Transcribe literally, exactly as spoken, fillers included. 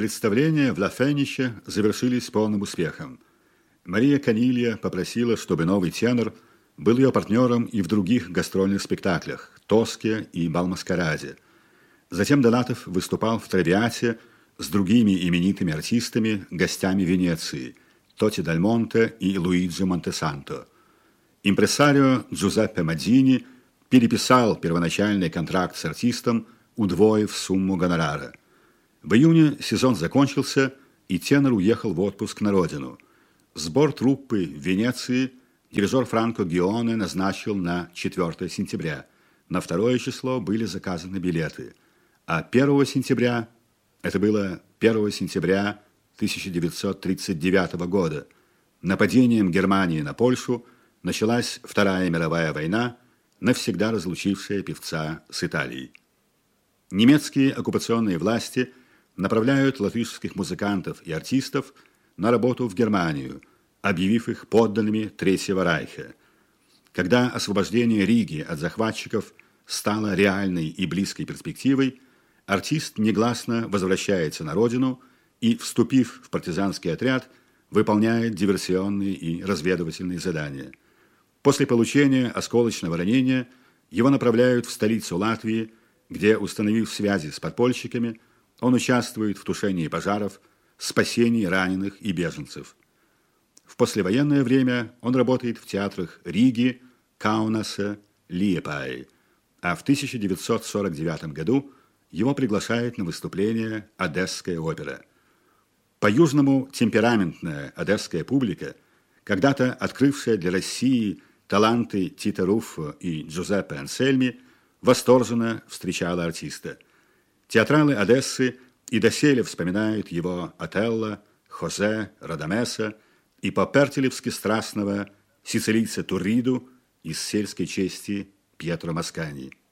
Представления в Ла Фенище завершились полным успехом. Мария Канилья попросила, чтобы новый тенор был ее партнером и в других гастрольных спектаклях «Тоске» и «Бал-маскараде». Затем Донатов выступал в «Травиате» с другими именитыми артистами, гостями Венеции – Тоти Даль Монте и Луиджи Монтесанто. Импресарио Джузеппе Мадзини переписал первоначальный контракт с артистом, удвоив сумму гонорара. В июне сезон закончился, и тенор уехал в отпуск на родину. Сбор труппы в Венеции дирижер Франко Гионе назначил на четвёртое сентября. На второе число были заказаны билеты. А первого сентября, это было первого сентября тысяча девятьсот тридцать девятого года, нападением Германии на Польшу началась Вторая мировая война, навсегда разлучившая певца с Италией. Немецкие оккупационные власти направляют латышских музыкантов и артистов на работу в Германию, объявив их подданными Третьего Райха. Когда освобождение Риги от захватчиков стало реальной и близкой перспективой, артист негласно возвращается на родину и, вступив в партизанский отряд, выполняет диверсионные и разведывательные задания. После получения осколочного ранения его направляют в столицу Латвии, где, установив связи с подпольщиками, он участвует в тушении пожаров, спасении раненых и беженцев. В послевоенное время он работает в театрах Риги, Каунаса, Лиепаи, а в тысяча девятьсот сорок девятом году его приглашает на выступление Одесская опера. По-южному темпераментная одесская публика, когда-то открывшая для России таланты Тита Руффо и Джузеппе Ансельми, восторженно встречала артиста. Театралы Одессы и доселе вспоминают его Отелло, Хозе, Радамеса и по-пертелевски страстного сицилийца Турриду из сельской чести Пьетро Маскани.